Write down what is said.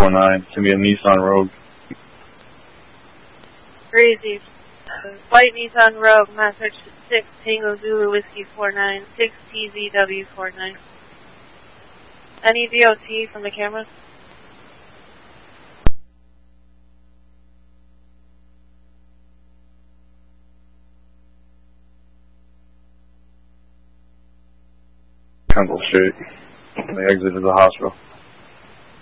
49. It's going to be a Nissan Rogue. Crazy. White Nissan Rogue, Message 6 Tango Zulu Whiskey 49, 6 TZW 49. Any DOT from the camera? Kendall Street. The exit of the hospital.